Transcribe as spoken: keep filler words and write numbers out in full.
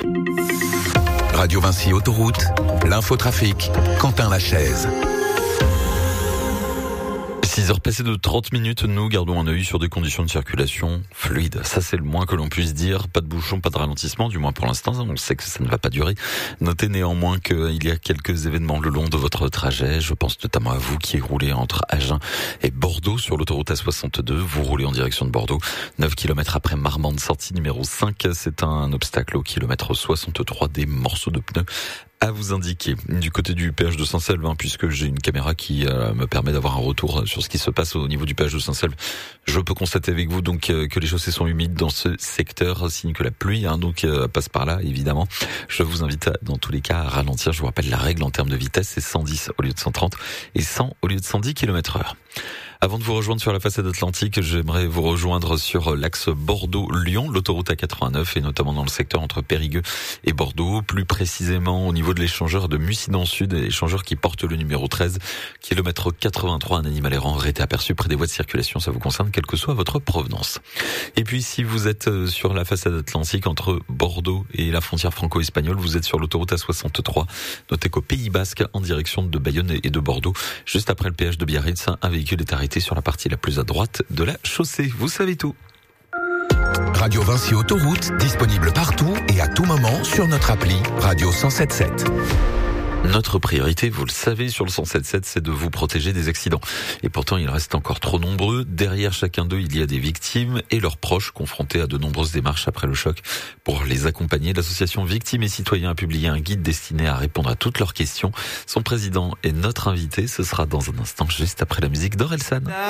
Radio Vinci Autoroute, l'infotrafic, Quentin Lachaise. six heures passées de trente minutes, nous gardons un œil sur des conditions de circulation fluides. Ça, c'est le moins que l'on puisse dire. Pas de bouchons, pas de ralentissement, du moins pour l'instant. On sait que ça ne va pas durer. Notez néanmoins qu'il y a quelques événements le long de votre trajet. Je pense notamment à vous qui roulez entre Agen et Bordeaux sur l'autoroute A soixante-deux. Vous roulez en direction de Bordeaux. neuf kilomètres après Marmande, sortie numéro cinq. C'est un obstacle au kilomètre soixante-trois, des morceaux de pneus à vous indiquer. Du côté du péage de Saint-Selve, hein, puisque j'ai une caméra qui euh, me permet d'avoir un retour sur ce qui se passe au niveau du péage de Saint-Selve, je peux constater avec vous donc euh, que les chaussées sont humides dans ce secteur, signe que la pluie hein, donc euh, passe par là, évidemment. Je vous invite à, dans tous les cas à ralentir. Je vous rappelle la règle en termes de vitesse, c'est cent dix au lieu de cent trente et cent au lieu de cent dix kilomètres heure. Avant de vous rejoindre sur la façade atlantique, j'aimerais vous rejoindre sur l'axe Bordeaux-Lyon, l'autoroute A quatre-vingt-neuf et notamment dans le secteur entre Périgueux et Bordeaux, plus précisément au niveau de l'échangeur de Mussidan Sud, l'échangeur qui porte le numéro treize, kilomètre quatre-vingt-trois, un animal errant aurait été aperçu près des voies de circulation. Ça vous concerne quelle que soit votre provenance. Et puis si vous êtes sur la façade atlantique entre Bordeaux et la frontière franco-espagnole, vous êtes sur l'autoroute A soixante-trois. Notez qu'au Pays Basque, en direction de Bayonne et de Bordeaux, juste après le péage de Biarritz, un véhicule est arrêté sur la partie la plus à droite de la chaussée. Vous savez tout. Radio Vinci Autoroute, disponible partout et à tout moment sur notre appli Radio cent sept sept. Notre priorité, vous le savez, sur le cent sept sept, c'est de vous protéger des accidents. Et pourtant, il reste encore trop nombreux. Derrière chacun d'eux, il y a des victimes et leurs proches confrontés à de nombreuses démarches après le choc. Pour les accompagner, l'association Victimes et Citoyens a publié un guide destiné à répondre à toutes leurs questions. Son président est notre invité. Ce sera dans un instant, juste après la musique d'Orelsan.